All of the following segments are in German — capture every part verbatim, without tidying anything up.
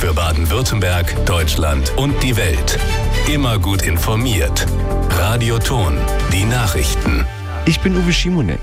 Für Baden-Württemberg, Deutschland und die Welt. Immer gut informiert. Radioton, die Nachrichten. Ich bin Uwe Schimonek.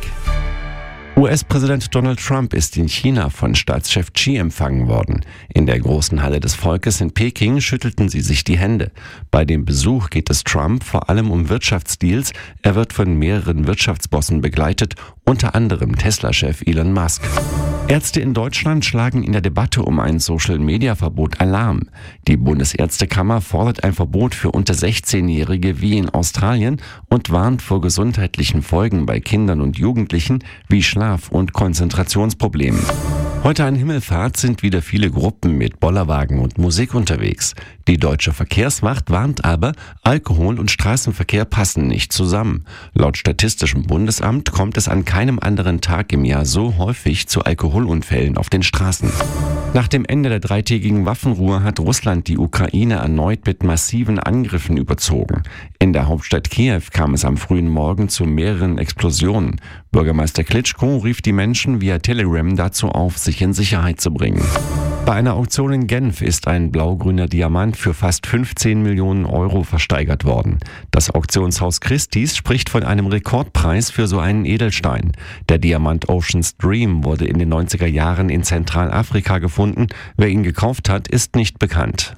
U S-Präsident Donald Trump ist in China von Staatschef Xi empfangen worden. In der großen Halle des Volkes in Peking schüttelten sie sich die Hände. Bei dem Besuch geht es Trump vor allem um Wirtschaftsdeals. Er wird von mehreren Wirtschaftsbossen begleitet, unter anderem Tesla-Chef Elon Musk. Ärzte in Deutschland schlagen in der Debatte um ein Social-Media-Verbot Alarm. Die Bundesärztekammer fordert ein Verbot für unter sechzehnjährige wie in Australien und warnt vor gesundheitlichen Folgen bei Kindern und Jugendlichen wie Schlaf- und Konzentrationsproblemen. Heute an Himmelfahrt sind wieder viele Gruppen mit Bollerwagen und Musik unterwegs. Die Deutsche Verkehrswacht warnt aber, Alkohol und Straßenverkehr passen nicht zusammen. Laut Statistischem Bundesamt kommt es an keinem anderen Tag im Jahr so häufig zu Alkoholunfällen auf den Straßen. Nach dem Ende der dreitägigen Waffenruhe hat Russland die Ukraine erneut mit massiven Angriffen überzogen. In der Hauptstadt Kiew kam es am frühen Morgen zu mehreren Explosionen. Bürgermeister Klitschko rief die Menschen via Telegram dazu auf, sich in Sicherheit zu bringen. Bei einer Auktion in Genf ist ein blau-grüner Diamant für fast fünfzehn Millionen Euro versteigert worden. Das Auktionshaus Christie's spricht von einem Rekordpreis für so einen Edelstein. Der Diamant Ocean's Dream wurde in den neunziger Jahren in Zentralafrika gefunden. Wer ihn gekauft hat, ist nicht bekannt.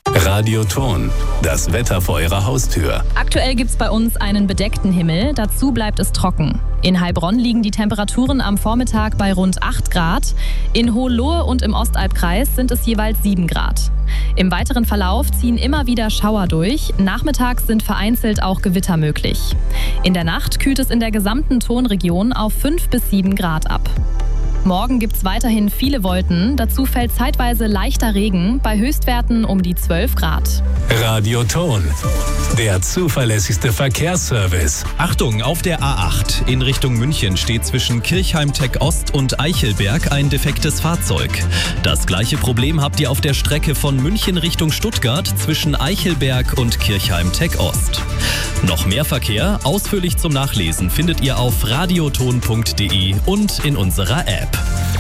Radioton, das Wetter vor Ihrer Haustür. Aktuell gibt's bei uns einen bedeckten Himmel, dazu bleibt es trocken. In Heilbronn liegen die Temperaturen am Vormittag bei rund acht Grad. In Hohenlohe und im Ostalbkreis sind es jeweils sieben Grad. Im weiteren Verlauf ziehen immer wieder Schauer durch. Nachmittags sind vereinzelt auch Gewitter möglich. In der Nacht kühlt es in der gesamten Tonregion auf fünf bis sieben Grad ab. Morgen gibt's weiterhin viele Wolken, dazu fällt zeitweise leichter Regen, bei Höchstwerten um die zwölf Grad. Radioton, der zuverlässigste Verkehrsservice. Achtung, auf der A acht in Richtung München steht zwischen Kirchheim-Tech Ost und Eichelberg ein defektes Fahrzeug. Das gleiche Problem habt ihr auf der Strecke von München Richtung Stuttgart zwischen Eichelberg und Kirchheim-Tech Ost. Noch mehr Verkehr, ausführlich zum Nachlesen, findet ihr auf radioton punkt de und in unserer App.